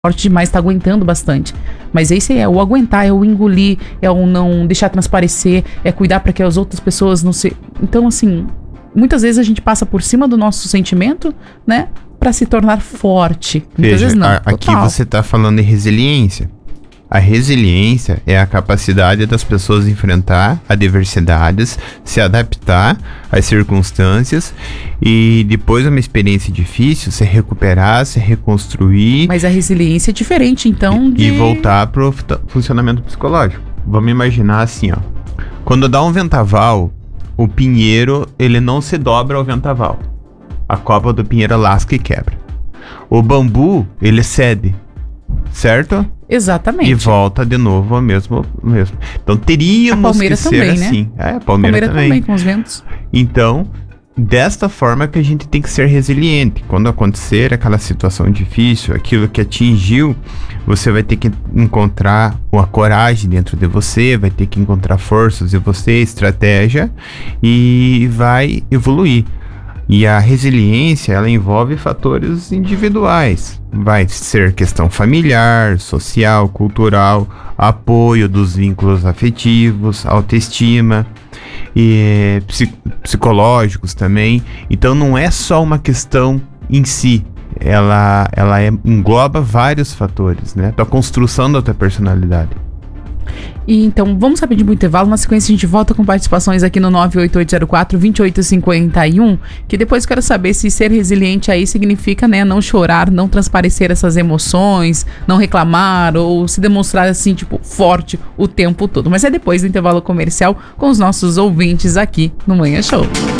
forte demais, tá aguentando bastante. Mas esse é o aguentar, é o engolir, é o não deixar transparecer, é cuidar para que as outras pessoas não se... Então, assim, muitas vezes a gente passa por cima do nosso sentimento, né? Pra se tornar forte. Muitas vezes não. Aqui você tá falando em resiliência. A resiliência é a capacidade das pessoas enfrentar adversidades, se adaptar às circunstâncias e depois de uma experiência difícil, se recuperar, se reconstruir. Mas a resiliência é diferente, então, e voltar pro funcionamento psicológico. Vamos imaginar assim, ó. Quando dá um vendaval, o pinheiro, ele não se dobra ao vendaval. A copa do pinheiro lasca e quebra. O bambu, ele cede, certo? Exatamente. E volta de novo ao mesmo. Então teríamos que ser também, assim. Né? A palmeira também com os ventos. Então, desta forma que a gente tem que ser resiliente. Quando acontecer aquela situação difícil, aquilo que atingiu, você vai ter que encontrar uma coragem dentro de você, vai ter que encontrar forças em você, estratégia, e vai evoluir. E a resiliência, ela envolve fatores individuais. Vai ser questão familiar, social, cultural, apoio dos vínculos afetivos, autoestima e psicológicos também. Então não é só uma questão em si. Ela engloba vários fatores, né? A construção da tua personalidade. E então, vamos rapidinho pro intervalo. Na sequência, a gente volta com participações aqui no 98804-2851. Que depois eu quero saber se ser resiliente aí significa, né, não chorar, não transparecer essas emoções, não reclamar ou se demonstrar assim, tipo, forte o tempo todo. Mas é depois do intervalo comercial com os nossos ouvintes aqui no Manhã Show.